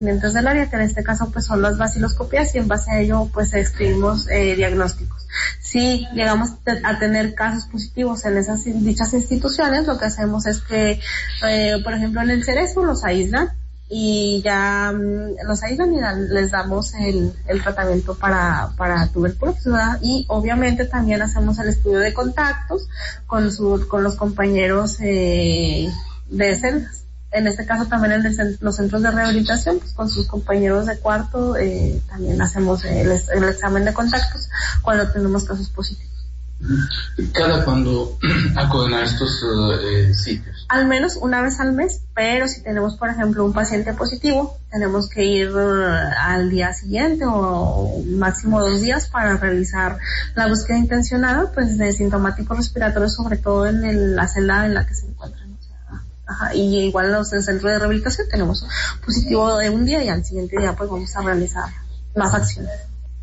del área, que en este caso pues son las vaciloscopias, y en base a ello pues escribimos diagnósticos. Si llegamos a tener casos positivos en dichas instituciones, lo que hacemos es que, por ejemplo, en el Cerezo los aíslan y ya los aíslan y les damos el tratamiento para tuberculosis, ¿verdad? Y obviamente también hacemos el estudio de contactos con los compañeros de celdas. En este caso también los centros de rehabilitación, pues con sus compañeros de cuarto, también hacemos el examen de contactos cuando tenemos casos positivos. ¿Cada cuándo acuden a estos sitios? Al menos una vez al mes, pero si tenemos, por ejemplo, un paciente positivo, tenemos que ir al día siguiente o máximo 2 días para realizar la búsqueda intencionada, pues de sintomáticos respiratorios, sobre todo en la celda en la que se encuentran. Ajá, y igual en el centro de rehabilitación tenemos positivo de un día y al siguiente día pues vamos a realizar más acciones.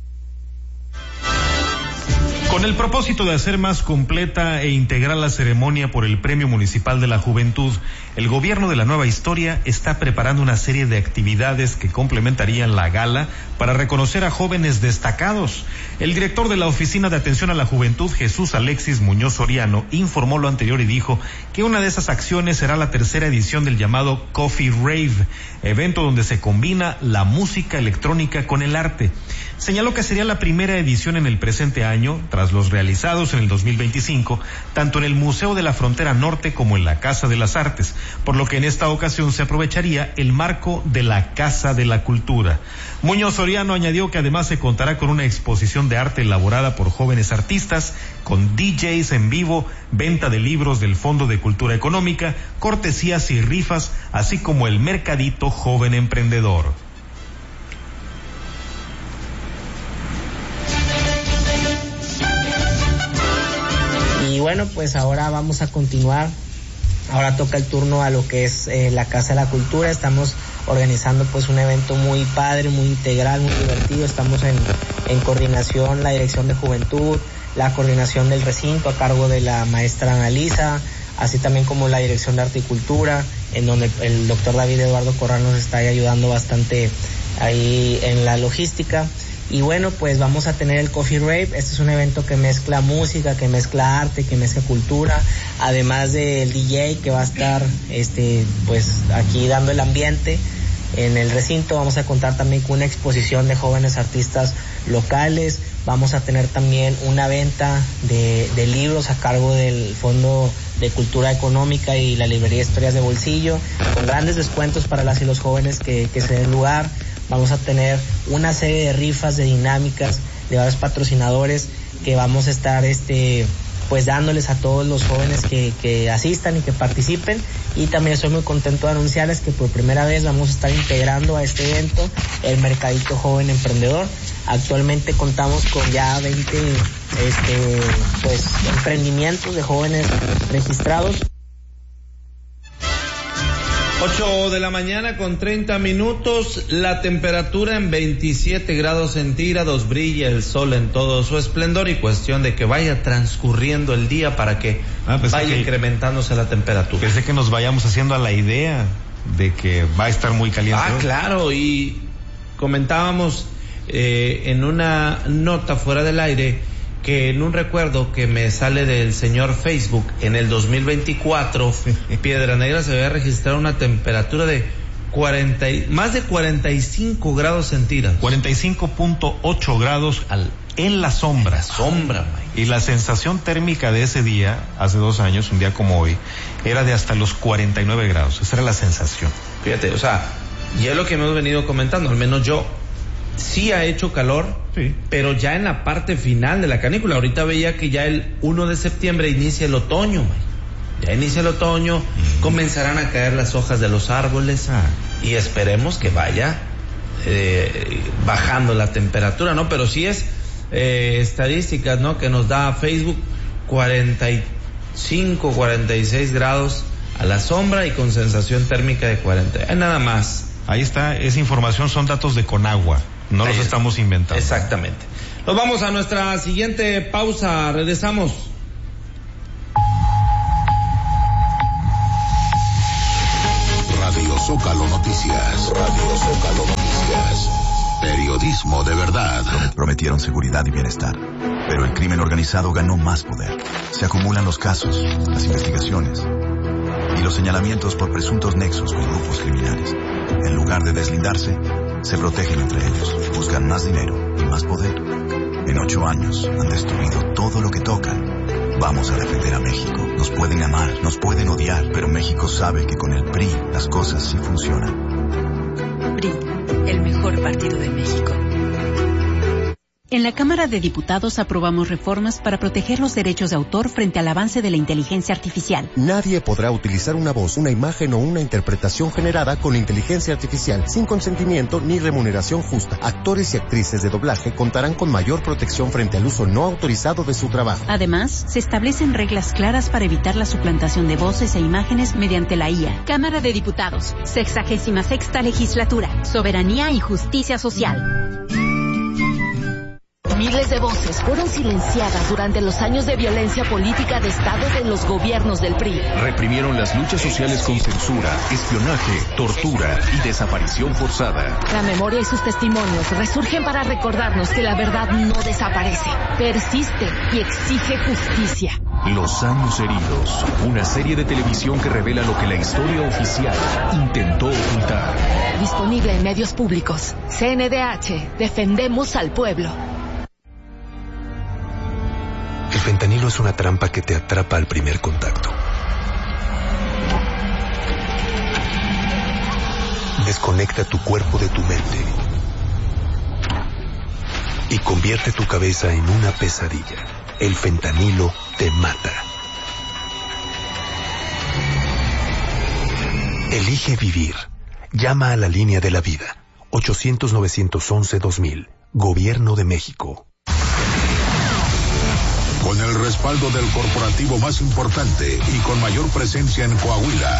Con el propósito de hacer más completa e integral la ceremonia por el Premio Municipal de la Juventud, el gobierno de la Nueva Historia está preparando una serie de actividades que complementarían la gala para reconocer a jóvenes destacados. El director de la Oficina de Atención a la Juventud, Jesús Alexis Muñoz Soriano, informó lo anterior y dijo que una de esas acciones será la 3ª edición del llamado Coffee Rave, evento donde se combina la música electrónica con el arte. Señaló que sería la primera edición en el presente año, tras los realizados en el 2025, tanto en el Museo de la Frontera Norte como en la Casa de las Artes, por lo que en esta ocasión se aprovecharía el marco de la Casa de la Cultura. Muñoz Soriano añadió que además se contará con una exposición de arte elaborada por jóvenes artistas, con DJs en vivo, venta de libros del Fondo de Cultura Económica, cortesías y rifas, así como el mercadito joven emprendedor. Y bueno, pues ahora vamos a continuar. Ahora toca el turno a lo que es la Casa de la Cultura. Estamos organizando pues un evento muy padre, muy integral, muy divertido. Estamos en coordinación, la Dirección de Juventud, la coordinación del recinto a cargo de la maestra Analisa, así también como la Dirección de Arte y Cultura, en donde el doctor David Eduardo Corral nos está ayudando bastante ahí en la logística. Y bueno, pues vamos a tener el Coffee Rave. Este es un evento que mezcla música, que mezcla arte, que mezcla cultura, además del DJ que va a estar pues aquí dando el ambiente. En el recinto vamos a contar también con una exposición de jóvenes artistas locales. Vamos a tener también una venta de libros a cargo del Fondo de Cultura Económica y la Librería Historias de Bolsillo, con grandes descuentos para las y los jóvenes que se den lugar. Vamos a tener una serie de rifas, de dinámicas, de varios patrocinadores que vamos a estar pues dándoles a todos los jóvenes que asistan y que participen. Y también estoy muy contento de anunciarles que por primera vez vamos a estar integrando a este evento el Mercadito Joven Emprendedor. Actualmente contamos con ya 20 pues emprendimientos de jóvenes registrados. 8 de la mañana con 30 minutos, la temperatura en 27 grados centígrados, brilla el sol en todo su esplendor y cuestión de que vaya transcurriendo el día para que vaya incrementándose la temperatura. Pensé que nos vayamos haciendo a la idea de que va a estar muy caliente. Claro, y comentábamos en una nota fuera del aire que en un recuerdo que me sale del señor Facebook, en el 2024, Piedra Negra se había registrado una temperatura de más de 45 grados centígrados. 45.8 grados en la sombra. Y la sensación térmica de ese día, hace 2 años, un día como hoy, era de hasta los 49 grados. Esa era la sensación. Fíjate, o sea, ya es lo que hemos venido comentando, al menos yo. Sí ha hecho calor, sí, pero ya en la parte final de la canícula. Ahorita veía que ya el 1 de septiembre inicia el otoño, ya inicia el otoño, comenzarán a caer las hojas de los árboles y esperemos que vaya bajando la temperatura, ¿no? Pero sí es estadísticas, ¿no?, que nos da Facebook, 45, 46 grados a la sombra y con sensación térmica de 40. Nada más. Ahí está, esa información son datos de Conagua. No los estamos inventando. Exactamente. Nos vamos a nuestra siguiente pausa. Regresamos. Radio Zócalo Noticias. Noticias. Radio Zócalo Noticias. Periodismo de verdad. Prometieron seguridad y bienestar, pero el crimen organizado ganó más poder. Se acumulan los casos, las investigaciones y los señalamientos por presuntos nexos con grupos criminales. En lugar de deslindarse, se protegen entre ellos, buscan más dinero y más poder. En 8 años han destruido todo lo que tocan. Vamos a defender a México. Nos pueden amar, nos pueden odiar, pero México sabe que con el PRI las cosas sí funcionan. PRI, el mejor partido de México. En la Cámara de Diputados aprobamos reformas para proteger los derechos de autor frente al avance de la inteligencia artificial. Nadie podrá utilizar una voz, una imagen o una interpretación generada con inteligencia artificial sin consentimiento ni remuneración justa. Actores y actrices de doblaje contarán con mayor protección frente al uso no autorizado de su trabajo. Además, se establecen reglas claras para evitar la suplantación de voces e imágenes mediante la IA. Cámara de Diputados, 66ª Legislatura, Soberanía y Justicia Social. Miles de voces fueron silenciadas durante los años de violencia política de Estado de los gobiernos del PRI. Reprimieron las luchas sociales con censura, espionaje, tortura y desaparición forzada. La memoria y sus testimonios resurgen para recordarnos que la verdad no desaparece, persiste y exige justicia. Los años heridos, una serie de televisión que revela lo que la historia oficial intentó ocultar. Disponible en medios públicos. CNDH, defendemos al pueblo. El fentanilo es una trampa que te atrapa al primer contacto. Desconecta tu cuerpo de tu mente y convierte tu cabeza en una pesadilla. El fentanilo te mata. Elige vivir. Llama a la línea de la vida. 800-911-2000. Gobierno de México. Con el respaldo del corporativo más importante y con mayor presencia en Coahuila.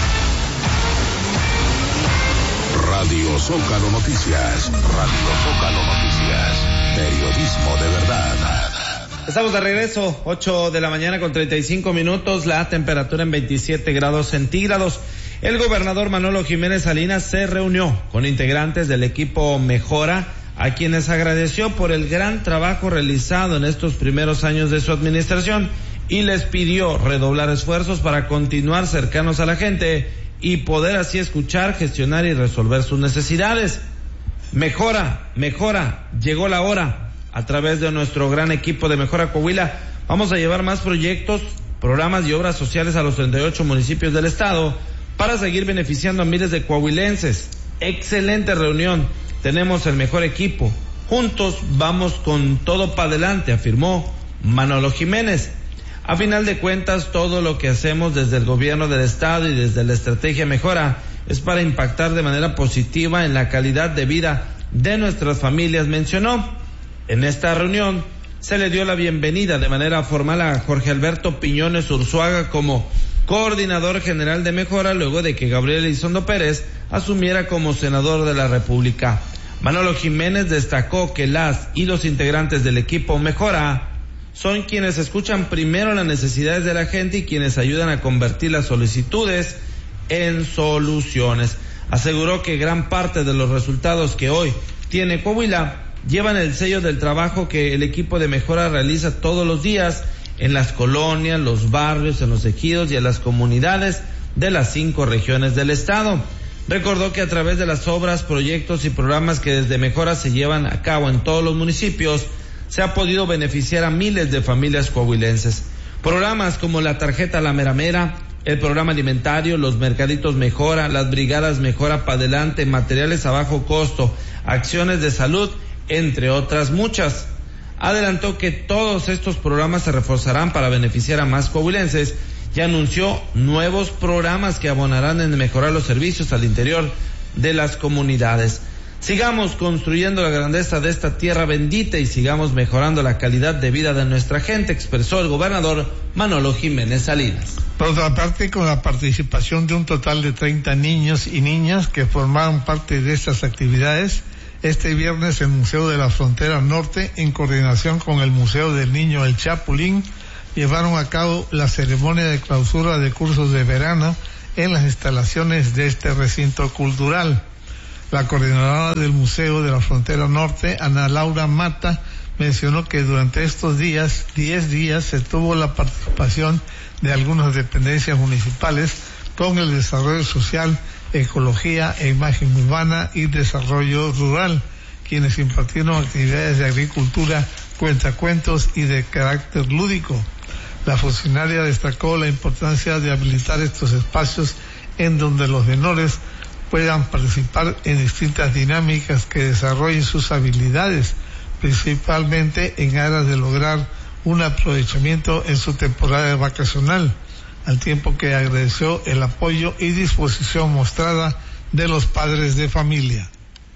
Radio Zócalo Noticias. Radio Zócalo Noticias. Periodismo de verdad. Estamos de regreso, 8 de la mañana con 35 minutos, la temperatura en 27 grados centígrados. El gobernador Manolo Jiménez Salinas se reunió con integrantes del equipo Mejora, a quienes agradeció por el gran trabajo realizado en estos primeros años de su administración y les pidió redoblar esfuerzos para continuar cercanos a la gente y poder así escuchar, gestionar y resolver sus necesidades. Mejora, llegó la hora. A través de nuestro gran equipo de Mejora Coahuila vamos a llevar más proyectos, programas y obras sociales a los 38 municipios del estado para seguir beneficiando a miles de coahuilenses. Excelente reunión. Tenemos el mejor equipo. Juntos vamos con todo para adelante, afirmó Manolo Jiménez. A final de cuentas, todo lo que hacemos desde el gobierno del estado y desde la estrategia Mejora es para impactar de manera positiva en la calidad de vida de nuestras familias, mencionó. En esta reunión se le dio la bienvenida de manera formal a Jorge Alberto Piñones Urzuaga como coordinador general de Mejora, luego de que Gabriel Elizondo Pérez asumiera como senador de la República. Manolo Jiménez destacó que las y los integrantes del equipo Mejora son quienes escuchan primero las necesidades de la gente y quienes ayudan a convertir las solicitudes en soluciones. Aseguró que gran parte de los resultados que hoy tiene Coahuila llevan el sello del trabajo que el equipo de Mejora realiza todos los días en las colonias, los barrios, en los ejidos y en las comunidades de las 5 regiones del estado. Recordó que a través de las obras, proyectos y programas que desde Mejora se llevan a cabo en todos los municipios, se ha podido beneficiar a miles de familias coahuilenses. Programas como la tarjeta La Mera Mera, el programa alimentario, los mercaditos Mejora, las brigadas Mejora para adelante, materiales a bajo costo, acciones de salud, entre otras muchas. Adelantó que todos estos programas se reforzarán para beneficiar a más coahuilenses y anunció nuevos programas que abonarán en mejorar los servicios al interior de las comunidades. Sigamos construyendo la grandeza de esta tierra bendita y sigamos mejorando la calidad de vida de nuestra gente, expresó el gobernador Manolo Jiménez Salinas. Por otra parte, con la participación de un total de 30 niños y niñas que formaron parte de estas actividades, este viernes el Museo de la Frontera Norte, en coordinación con el Museo del Niño El Chapulín, llevaron a cabo la ceremonia de clausura de cursos de verano en las instalaciones de este recinto cultural. La coordinadora del Museo de la Frontera Norte, Ana Laura Mata, mencionó que durante estos 10 días, se tuvo la participación de algunas dependencias municipales con el desarrollo social, ecología e imagen urbana y desarrollo rural, quienes impartieron actividades de agricultura, cuentacuentos y de carácter lúdico. La funcionaria destacó la importancia de habilitar estos espacios en donde los menores puedan participar en distintas dinámicas que desarrollen sus habilidades, principalmente en aras de lograr un aprovechamiento en su temporada vacacional, al tiempo que agradeció el apoyo y disposición mostrada de los padres de familia.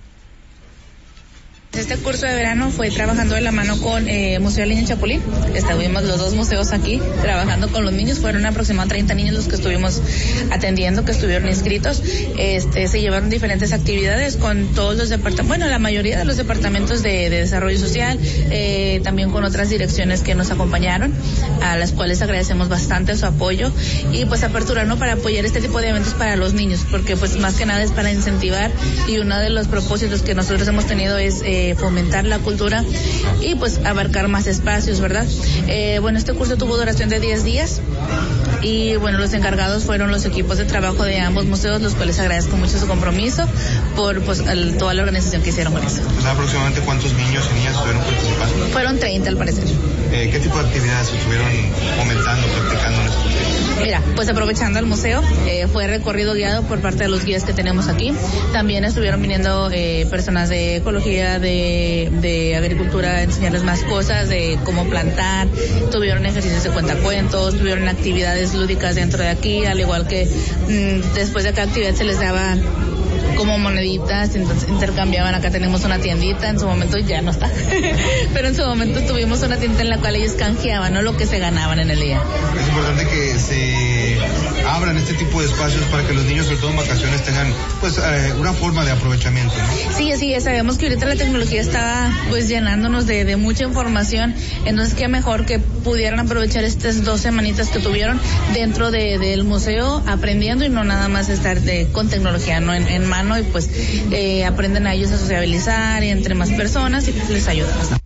Este curso de verano fue trabajando de la mano con Museo del Niño Chapulín. Estuvimos los dos museos aquí trabajando con los niños. Fueron aproximadamente 30 niños los que estuvimos atendiendo, que estuvieron inscritos. Se llevaron diferentes actividades con todos los departamentos, la mayoría de los departamentos de desarrollo social, también con otras direcciones que nos acompañaron, a las cuales agradecemos bastante su apoyo y pues aperturarnos para apoyar este tipo de eventos para los niños, porque pues más que nada es para incentivar, y uno de los propósitos que nosotros hemos tenido es fomentar la cultura y pues abarcar más espacios, ¿verdad? Este curso tuvo duración de 10 días y bueno, los encargados fueron los equipos de trabajo de ambos museos, los cuales agradezco mucho su compromiso por pues toda la organización que hicieron con eso. ¿Aproximadamente cuántos niños y niñas estuvieron participando? Fueron 30 al parecer. ¿Qué tipo de actividades estuvieron fomentando, practicando en estos días? Mira, pues aprovechando el museo, fue recorrido guiado por parte de los guías que tenemos aquí. También estuvieron viniendo personas de ecología, de agricultura, a enseñarles más cosas, de cómo plantar. Tuvieron ejercicios de cuentacuentos, tuvieron actividades lúdicas dentro de aquí, al igual que después de cada actividad se les daba como moneditas, entonces intercambiaban. Acá tenemos una tiendita, en su momento ya no está, pero en su momento tuvimos una tienda en la cual ellos canjeaban, ¿no?, lo que se ganaban en el día. Es importante que se abran este tipo de espacios para que los niños, sobre todo en vacaciones, tengan pues una forma de aprovechamiento, ¿no? Sí, así es. Sabemos que ahorita la tecnología está pues llenándonos de mucha información, entonces qué mejor que pudieran aprovechar estas 2 semanitas que tuvieron dentro del museo aprendiendo, y no nada más estar con tecnología, ¿no?, en mano, y pues aprenden a ellos a sociabilizar entre más personas y pues les ayuda bastante.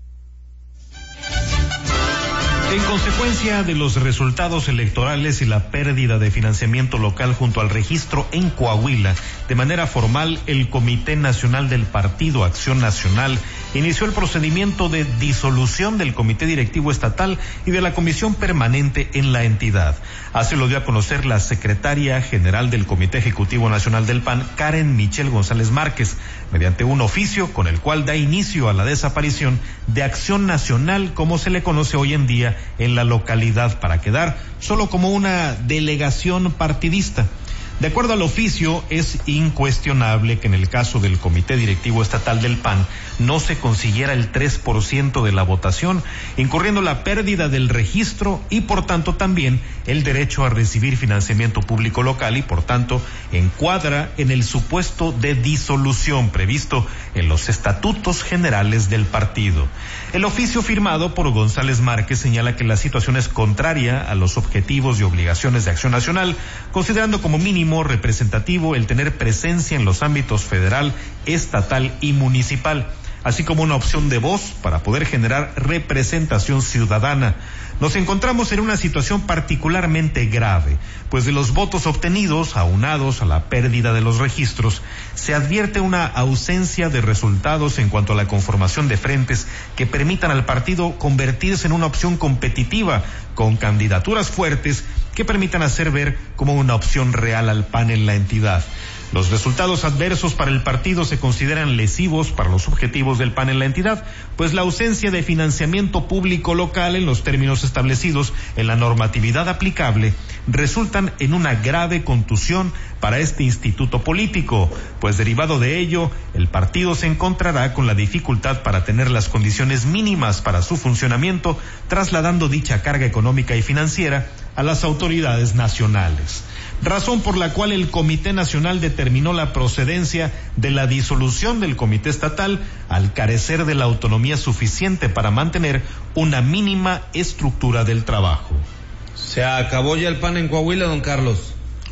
En consecuencia de los resultados electorales y la pérdida de financiamiento local junto al registro en Coahuila, de manera formal, el Comité Nacional del Partido Acción Nacional inició el procedimiento de disolución del Comité Directivo Estatal y de la Comisión Permanente en la entidad. Así lo dio a conocer la secretaria general del Comité Ejecutivo Nacional del PAN, Karen Michelle González Márquez, mediante un oficio con el cual da inicio a la desaparición de Acción Nacional, como se le conoce hoy en día en la localidad, para quedar solo como una delegación partidista. De acuerdo al oficio, es incuestionable que en el caso del Comité Directivo Estatal del PAN no se consiguiera el 3% de la votación, incurriendo la pérdida del registro y por tanto también el derecho a recibir financiamiento público local, y por tanto encuadra en el supuesto de disolución previsto en los estatutos generales del partido. El oficio firmado por González Márquez señala que la situación es contraria a los objetivos y obligaciones de Acción Nacional, considerando como mínimo representativo el tener presencia en los ámbitos federal, estatal y municipal, así como una opción de voz para poder generar representación ciudadana. Nos encontramos en una situación particularmente grave, pues de los votos obtenidos, aunados a la pérdida de los registros, se advierte una ausencia de resultados en cuanto a la conformación de frentes que permitan al partido convertirse en una opción competitiva, con candidaturas fuertes que permitan hacer ver como una opción real al PAN en la entidad. Los resultados adversos para el partido se consideran lesivos para los objetivos del PAN en la entidad, pues la ausencia de financiamiento público local en los términos establecidos en la normatividad aplicable resultan en una grave contusión para este instituto político, pues derivado de ello, el partido se encontrará con la dificultad para tener las condiciones mínimas para su funcionamiento, trasladando dicha carga económica y financiera a las autoridades nacionales. Razón por la cual el Comité Nacional determinó la procedencia de la disolución del Comité Estatal al carecer de la autonomía suficiente para mantener una mínima estructura del trabajo. ¿Se acabó ya el PAN en Coahuila, don Carlos?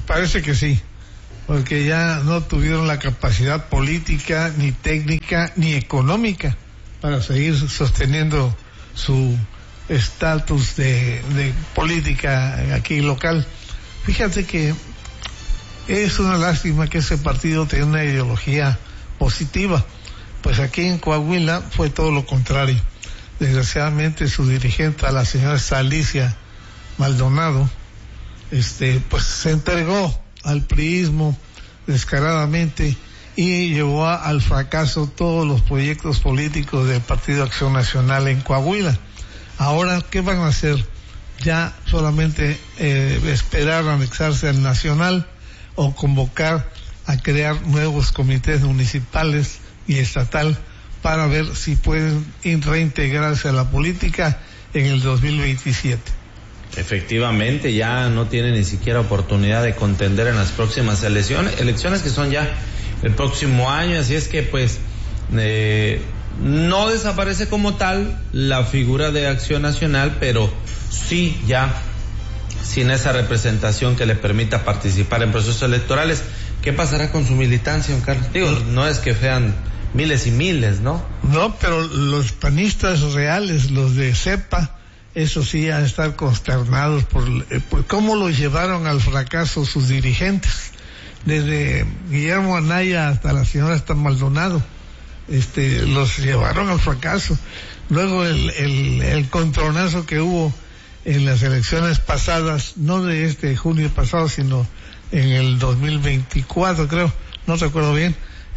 parece que sí, porque ya no tuvieron la capacidad política, ni técnica, ni económica para seguir sosteniendo su estatus de política aquí local. Fíjate que es una lástima que ese partido tenga una ideología positiva, pues aquí en Coahuila fue todo lo contrario. Desgraciadamente su dirigente, la señora Alicia Maldonado, pues se entregó al priismo descaradamente y llevó al fracaso todos los proyectos políticos del Partido Acción Nacional en Coahuila. Ahora, ¿qué van a hacer? Ya solamente esperar a anexarse al Nacional o convocar a crear nuevos comités municipales y estatal para ver si pueden reintegrarse a la política en el 2027. Efectivamente, ya no tiene ni siquiera oportunidad de contender en las próximas elecciones que son ya el próximo año, así es que pues no desaparece como tal la figura de Acción Nacional, pero sí ya sin esa representación que le permita participar en procesos electorales. ¿Qué pasará con su militancia, don Carlos? Digo, no es que sean miles y miles, ¿no? No, pero los panistas reales, los de cepa, eso sí, a estar consternados por cómo los llevaron al fracaso sus dirigentes, desde Guillermo Anaya hasta la señora Maldonado, los llevaron al fracaso. Luego el contronazo que hubo en las elecciones pasadas, no de junio pasado, sino en el 2024, creo, no recuerdo bien,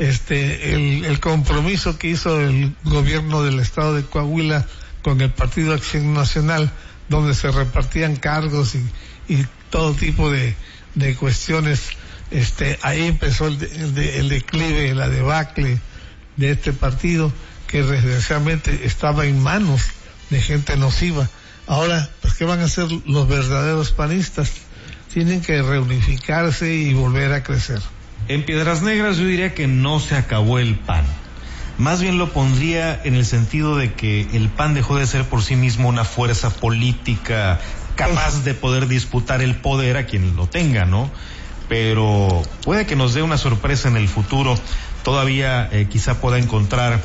el compromiso que hizo el gobierno del estado de Coahuila con el Partido Acción Nacional, donde se repartían cargos y todo tipo de cuestiones, ahí empezó el declive, la debacle de este partido, que desgraciadamente estaba en manos de gente nociva. Ahora, pues, ¿qué van a hacer los verdaderos panistas? Tienen que reunificarse y volver a crecer. En Piedras Negras yo diría que no se acabó el PAN. Más bien lo pondría en el sentido de que el PAN dejó de ser por sí mismo una fuerza política capaz de poder disputar el poder a quien lo tenga, ¿no? Pero puede que nos dé una sorpresa en el futuro. Todavía quizá pueda encontrar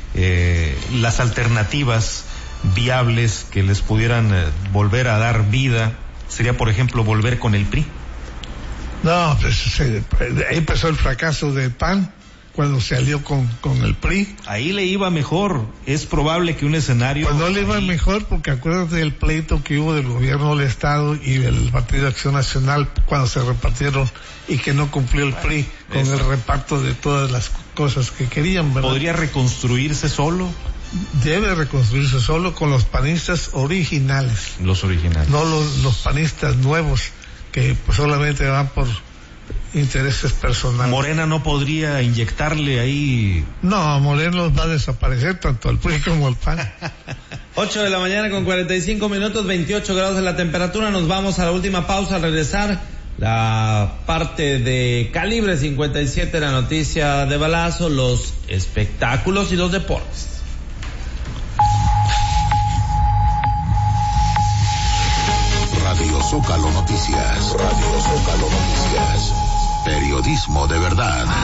las alternativas viables que les pudieran volver a dar vida. Sería, por ejemplo, volver con el PRI. No, pues ahí empezó el fracaso del PAN cuando se alió con el PRI. Ahí le iba mejor. Es probable que un escenario... Pues no le iba mejor, porque acuérdate del pleito que hubo del gobierno del Estado y del Partido de Acción Nacional cuando se repartieron y que no cumplió el PRI con el reparto de todas las cosas que querían, ¿verdad? ¿Podría reconstruirse solo? Debe reconstruirse solo con los panistas originales. Los originales. No los panistas nuevos que pues solamente van por intereses personales. ¿Morena no podría inyectarle ahí? No, Morena los va a desaparecer, tanto el PRI como el PAN. 8 de la mañana con 45 minutos, 28 grados de la temperatura. Nos vamos a la última pausa. Al regresar, la parte de Calibre 57, la noticia de balazo, los espectáculos y los deportes. Radio Zócalo Noticias. Radio Zócalo Noticias. Periodismo de verdad.